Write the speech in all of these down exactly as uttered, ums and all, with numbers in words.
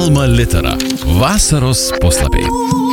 Alma Litera. Vasaros puslapiai.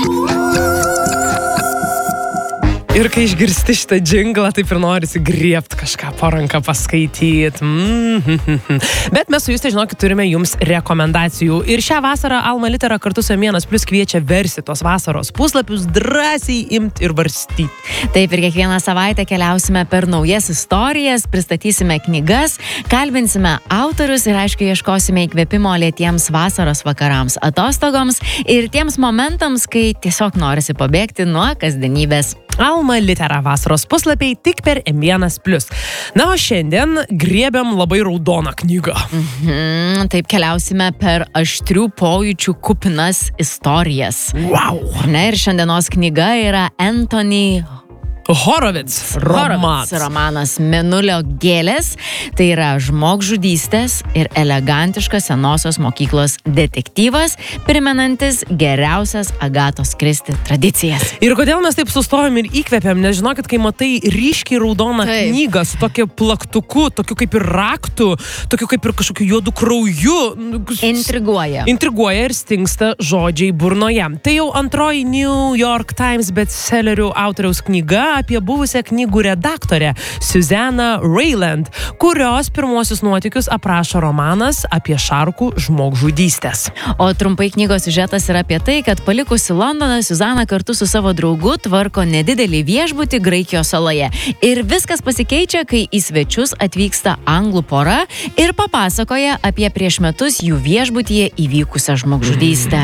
Ir kai išgirsti šitą džinglą, taip ir norisi griebti kažką po ranką paskaityti. Mm-hmm. Bet mes su jūs, tai žinokit, turime jums rekomendacijų. Ir šią vasarą Alma Litera kartu su Emienas Plius kviečia versti tos vasaros puslapius, drąsiai imti ir varstyti. Taip, ir kiekvieną savaitę keliausime per naujas istorijas, pristatysime knygas, kalbinsime autorius ir, aišku, ieškosime įkvėpimo lėtiems vasaros vakarams, atostogoms ir tiems momentams, kai tiesiog norisi pabėgti nuo kasdienybės. Alma Litera vasaros puslapiai tik per Emienas Plius. Na, o šiandien griebiam labai raudoną knygą. Mhm, taip keliausime per aštrių pojūčių kupinas istorijas. Wow! Ne, ir šiandienos knyga yra Anthony Horowitz romanas. romanas Mėnulio gėlės. Tai yra žmogžudystės ir elegantiškas senosios mokyklos detektyvas, primenantis geriausias Agatos Kristi tradicijas. Ir kodėl mes taip sustojom ir įkvėpiam, nes žinokit, kai matai ryškiai raudoną Taip. knygą su tokiu plaktuku, tokiu kaip ir raktu, tokiu kaip ir kažkokiu juodu krauju. Intriguoja. Intriguoja ir stingsta žodžiai burnoje. Tai jau antroji New York Times bestsellerių autoriaus knyga apie buvusią knygų redaktorę Susanna Rayland, kurios pirmuosius nuotykius aprašo romanas apie šarkų žmogžudystės. O trumpai knygos siužetas yra apie tai, kad palikusi Londoną, Suzana kartu su savo draugu tvarko nedidelį viešbutį Graikijos saloje. Ir viskas pasikeičia, kai į svečius atvyksta anglų pora ir papasakoja apie prieš metus jų viešbutyje įvykusią žmogžudystę.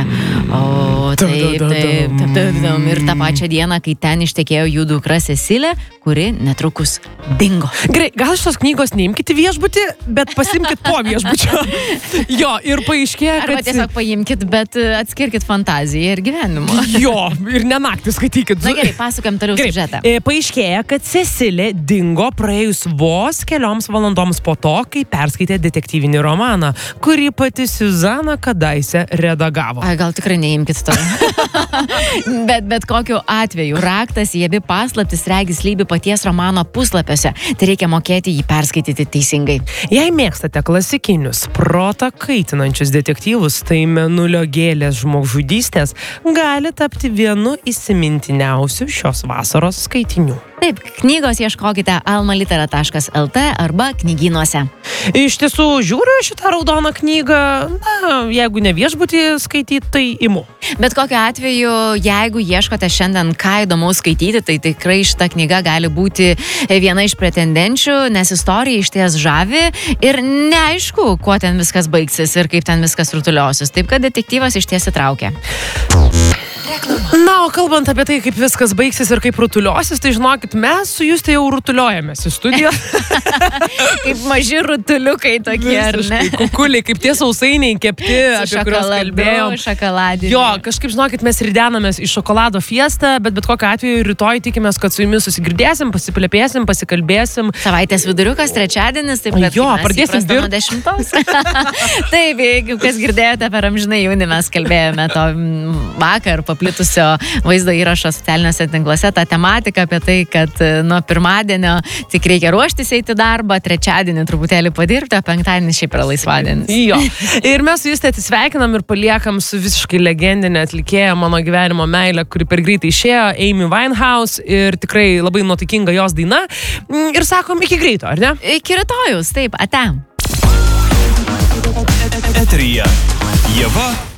O taip, taip, taip, taip, taip. Ir tą pačią dieną, kai ten ištekėjo jų dukra Cecilė, kuri netrukus dingo. Gerai, gal šios knygos neimkite viešbutį, bet pasimkit po viešbučio. Jo, ir paaiškėja, kad... Arba tiesiog paimkit, bet atskirkit fantaziją ir gyvenimą. Jo, ir ne naktį skaitykit. Na gerai, pasakojam toliau siužetą. E, paaiškėja, kad Cecilė dingo praėjus vos kelioms valandoms po to, kai perskaitė detektyvinį romaną, kurį pati Suzana kadaise redagavo. Ai, gal tikrai neimkit to. bet, bet kokiu atveju raktas į abi paslaptis regis lybi paties romano puslapiuose. Tai reikia mokėti jį perskaityti teisingai. Jei mėgstate klasikinius, protą kaitinančius detektyvus, tai Mėnulio gėlės žmogžudystės gali tapti vienu įsimintiniausių šios vasaros skaitinių. Taip, knygos ieškokite alma litera taškas lt arba knygynuose. Iš tiesų, žiūriu šitą raudoną knygą, na, jeigu ne viešbutį skaityti, tai imu. Bet kokiu atveju, jeigu ieškote šiandien ką įdomaus skaityti, tai tikrai šita knyga gali būti viena iš pretendenčių, nes istorija išties žavi ir neaišku, kuo ten viskas baigsis ir kaip ten viskas rutuliosis. Taip, kad detektyvas išties įtraukia. Na, o kalbant apie tai, kaip viskas baigsis ir kaip rutuliosis, tai žinokit, mes su jūs tai jau rutuliojamės į studiją. Kaip maži rutuliukai tokie, ar ne? Kukuliai, kaip tie sausainiai kepti, apie kuriuos kalbėjom. Šokoladinį. Jo, kažkaip, žinokit, mes ridenamės į šokolado fiestą, bet bet kokiu atveju rytoj tikimės, kad su jumis susigirdėsim, pasiplepėsim, pasikalbėsim. Savaitės viduriukas, trečiadienis, taip kad jo, pradėsim dirbti nuo dešimtos. Taip, jeigu kas girdėjote per amžinai jaunį, mes kalbėjome to vakar paplitusio vaizdo įrašo socialiniuose tinkluose, tą tematiką apie tai, kad nuo pirmadienio tik reikia ruoštis eiti darbą, trečiadienį truputėlį padirbti, o penktadienį šiaip yra laisvadienis. Jo. Ir mes su jūs tai atsisveikinam ir paliekam su visiškai legendinė atlikėja mano gyvenimo meilė, kuri per greitai išėjo, Amy Winehouse, ir tikrai labai nuotaikinga jos daina. Ir sakom, iki greito, ar ne? Iki rytojus, taip, ate. Eteryje Ieva